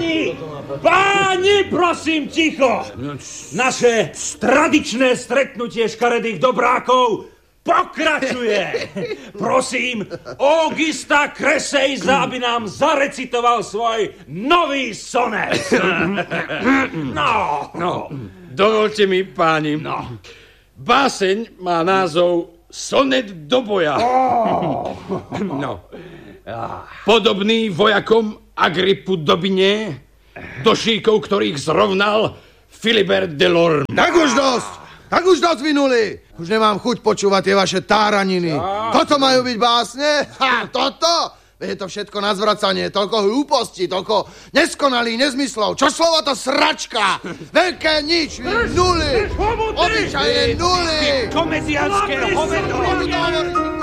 Páni, prosím, ticho! Naše tradičné stretnutie škaredých dobrákov pokračuje. Prosím, Augusta Kresejza, aby nám zarecitoval svoj nový sonet. No, dovolte mi, páni. Báseň má názov Sonet do boja. No. Podobný vojakom Agrippu Dobine, do šíkov ktorých zrovnal Philibert Delorme. Tak už dosť vynuli. Už nemám chuť počúvať tie vaše táraniny. Toto majú byť básne? Toto? Je to všetko na zvracanie, toľko hlúpostí, toľko neskonalých nezmyslov. Čo slovo to sračka? Veľké nič, nuly. Obyčajné nuly. Komediánske hovedo.